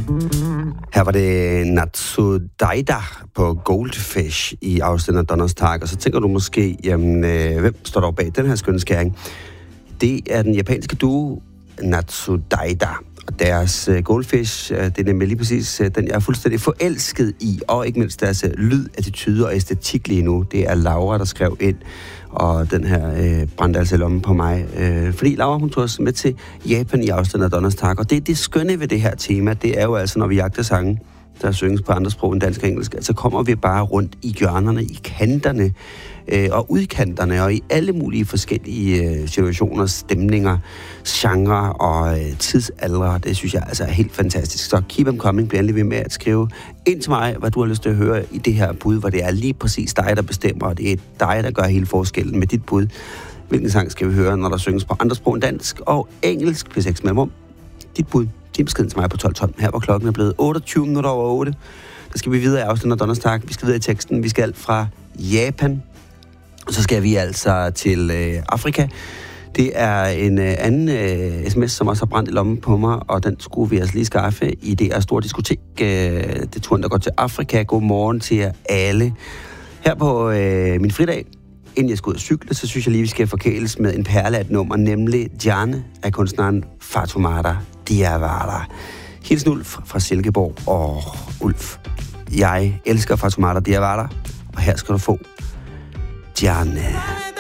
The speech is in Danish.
Her var det Natsudaida på Goldfish i afsender Donnerstag, og så tænker du måske, jamen, hvem står der bag den her skønne skæring? Det er den japanske duo Natsudaida, og deres Goldfish, det er nemlig lige præcis den, jeg er fuldstændig forelsket i, og ikke mindst deres lyd, attitude og æstetik lige nu. Det er Laura, der skrev ind, og den her brændte altså i lommen på mig. Fordi Laura, hun tog os med til Japan i afstanden Donnerstag, og det skønne ved det her tema, det er jo altså, når vi jagter sange, der synges på andre sprog end dansk og engelsk, så kommer vi bare rundt i hjørnerne, i kanterne, og udkanterne, og i alle mulige forskellige situationer, stemninger, genre og tidsaldre. Det synes jeg altså er helt fantastisk. Så keep them coming, bliv endelig ved med at skrive ind til mig, hvad du har lyst til at høre i det her bud, hvor det er lige præcis dig, der bestemmer, og det er dig, der gør hele forskellen med dit bud. Hvilken sang skal vi høre, når der synges på andre sprog end dansk og engelsk? P6 mellemrum. Dit bud. Din besked til mig på 12. Her hvor klokken er blevet 28 minutter over 8. Der skal vi videre i afsender Donnerstag. Vi skal videre i teksten. Vi skal fra Japan. Og så skal vi altså til Afrika. Det er en anden sms, som også har brændt i lommen på mig, og den skulle vi altså lige skaffe i det her store diskotek. Det turen, der går til Afrika. God morgen til jer alle. Her på min fridag, inden jeg skal ud og cykle, så synes jeg lige, vi skal forkæles med en perle af et nummer, nemlig Gianne af kunstneren Fatoumata Diawara. Hilsen Ulf fra Silkeborg og Ulf. Jeg elsker Fatoumata Diawara, og her skal du få Gianne.